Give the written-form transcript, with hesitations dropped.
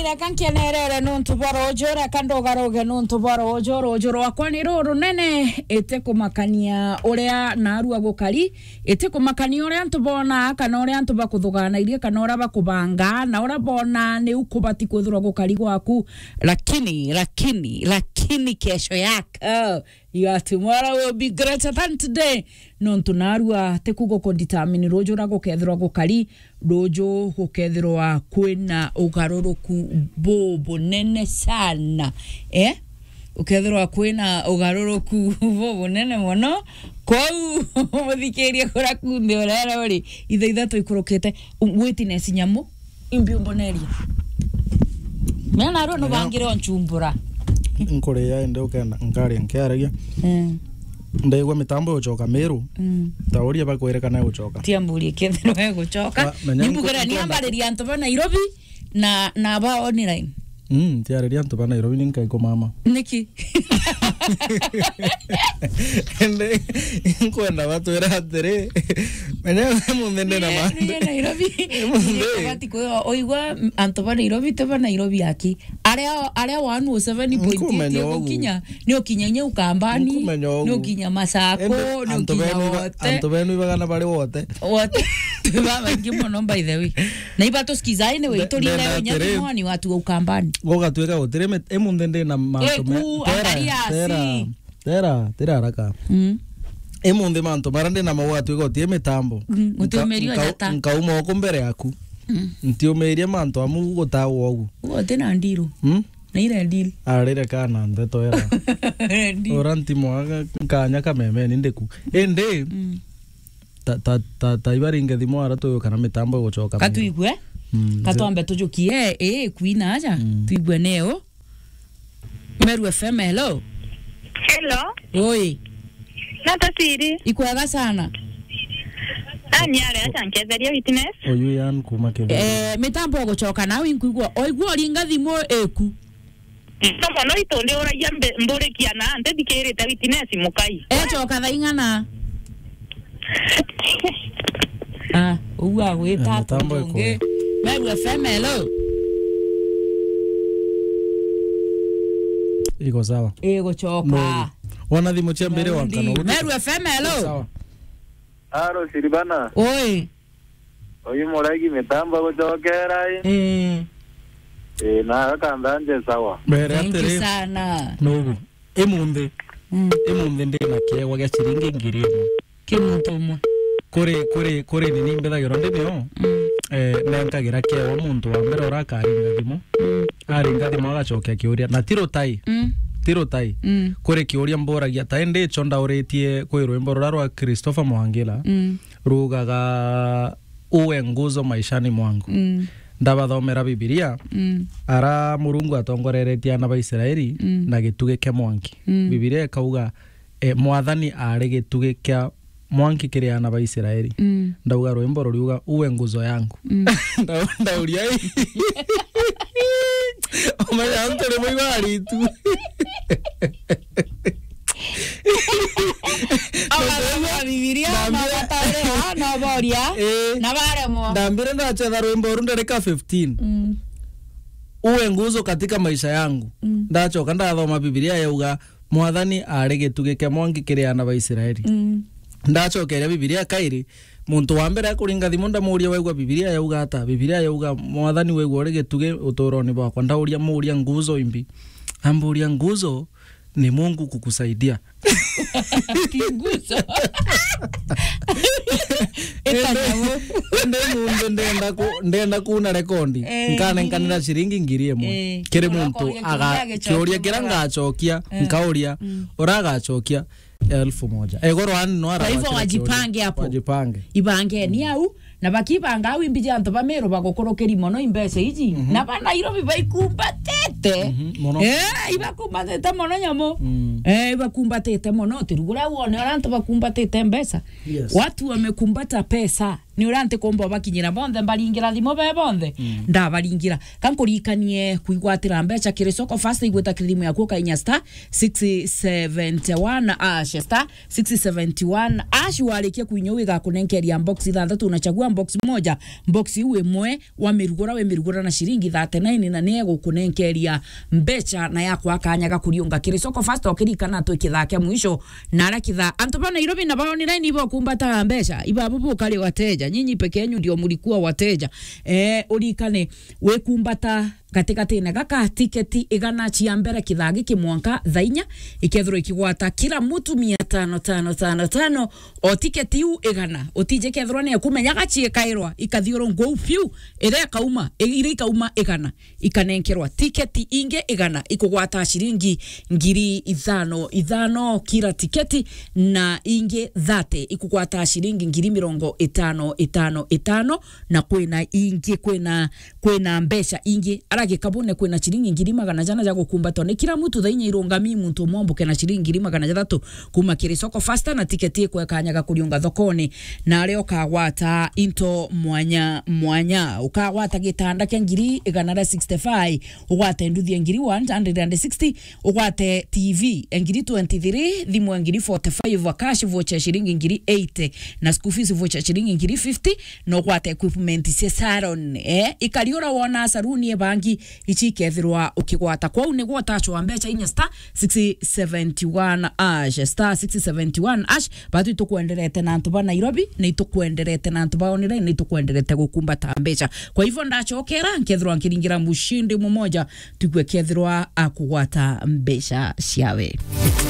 le kankienere nuntu boro ojora kandogaroge nuntu boro ojoro akwani ruru nene ete kumakania uria narua gukari ete kumakania uria antu bona kana uria antu bakuthugana irie kana uria bakubanga na uria bona ni ukubati kuthura gukari gwaku lakini kesho yako your tomorrow will be greater than today nuntu narua te kugo determine rojora gukethirwa gukari rojo gukethirwa kwina ugaruruku bobo nene sana ukethirwa kwina ugaruruku bobo nene mono kou muthikerie kura kunde orera ori ithaithato ikurukite witness nyamu imbiumboneria mena ro no bangire onchumbura nkore ya ende ukenda ngari nkiaragia ndegwa mitambo ucoka miru tauria bakwerekana ucoka tiamburie kethero gucoka nimbugera ni ambariria antu ba Nairobi na ba online tiariria antu ba Nairobi ninka iko mama niki ende kwenda watu era atere menya mundende na ma Nairobi bati ko oigwa antu ba Nairobi te ba Nairobi aki aria 107.8 okinya ni okinya nye ukambani ni okinya Masako ni okinya wote antu benu ibagana bari wote baba ngimono by the way na ibato skizaine we itori leo nyati ni watu ukambani gogatweka utere emundende na manto tera haraka emunde manto marande na mawatu gotie mitambo utomerio yata nkauma okumbere yaku ntiomeria manto amu gotawo ogu wote na ndiru na ile deal arere kana ndeto era oranti mwaga kanya kameme nindeku ende ta ibaringe thimo arato kana mitambo gocoka katuigwe katombe tujukie kuina aja tuigwe neo Meru FM hello oi nata siri ikwega sana anyare acha nketheria witness oyu yan kuma kebe mitambo gocoka nawe inkuigwa oigwa ringa thimo eku Tomo no itonde ora yambe mborekia na ante dikirite witness mukai coka thaingana uwa weta tonge Meru FM hello iko sawa gocoka wana thimo cia mbere wakano Meru FM hello aro siribana oi oyu moragi mitambo gocokera na kandanje sawa mbere atere atere sana no emunde ndena kiegwa gya ciringi ngiri kimutomo kore ni nimbethagirwo ndimio nenkagira kiegwa muntu wa mbere ora karinga thimo aringa thimo agacokia kiuria na tiro tai kore kiuria mboragia ta ende chonda uretie kwe rwimbo rwa Christopher Mwangila rugaga uwe nguzo maishani mwangu ndabathomera Biblia ara Murungu atongoreretie ana ba Israeli na gituge kya mwanki Biblia ikauga mwathani ari gituge kya mwanki kiri ana ba Israeli ndauga rwimbo ruga uwe nguzo yangu ndauria omanya antore moigari tu Biblia na boria na baremo ndambire ndacheza rwimbo rundereka 15 uwe nguzo katika maisha yangu ndachoka ndathoma Biblia yauga mwathani ari gituge kya mwangi kiri ana ba Israeli ndachokeria Biblia kairi muntu wa mbere akuringa thimo ndamuria waigwa Biblia yauga ata Biblia yauga mwathani waigwa uri gituge utoroni bwakwa ndauria muria nguzo imbi amburia nguzo ni Mungu kukusaidia nguzo ndenda kuna rekondi nkanira ciringi ngiri imwe kiri muntu kiuria kira ngacokia nkauria uragacokia 1000 egoro ani no ara hivyo wajipange hapo wajipange ibange ni au na bakibanga au imbije antu bamero bagokorokeri mono imbese iji na ba Nairobi baikumbatete ibakumbatete mono nyamo ibakumbatete mono tirugura wone antu bakumbatete mbesa watu wamekumbata pesa ni urante kombo bakinyira bonthe baringira thimo be bonthe ndabaringira kankurikanie kuigwatira mbeca kiri soko fast igweta kirimu yaku kainya star 671 star 671 walikia kuinyowe ga kunenkeria box ithathatu unachagua box moja box iwe mwe wa mirugura we mirugura na shiringi 39 na nego kunenkeria mbeca na yako akanyaga kuriunga kiri soko fast okirikana to kithake mwisho na ara kitha antu bana Nairobi na bao online ibo kumbata mbeca ibabu kali wateja nyinyi peke yenu ndio mlikuwa wateja urikane we kumbata katikati na gaka tiketi igana chia mbere kithagi kimwanka thainya ikethro ikigwata kila mtu 555 o tiketi u igana otije kethro ne kumenyaga chie kairwa ikathioro ngo fiu ire kauma igana ikanenkerwa tiketi inge igana ikugwata shiringi ngiri ithano kila tiketi na inge 30 ikugwata shiringi ngiri 55 na kwena inge kwena mbesha inge arage kabone kwena shiringi ngiri 100 ja gukumbato ne kila mtu thainya irongami muntu momboke na shiringi ngiri 300 kuma kiri soko fasta na tiketi kwa kanyaga kuriunga thokoni na leo kagwata into mwanya ukagwata gitanda kya ngiri 165 ugwate nduthi ngiri 160 ugwate TV ngiri 23 thimu ngiri 45 cash voucher shiringi ngiri 80 na school fees voucher shiringi ngiri 50 no ugwate equipment cia salon ikariora wona saruni bangi ichi kethirwa ukigwata kwa une gwatachwa mbecha inya star 671 star 671 batu itukuenderete na antu ba Nairobi na itukuenderete na antu ba online na itukuenderete gukumbata mbecha kwa hivyo ndachokera nkethirwa nkiringira mushindi mmoja tukwe kethirwa akugwata mbecha ciawe.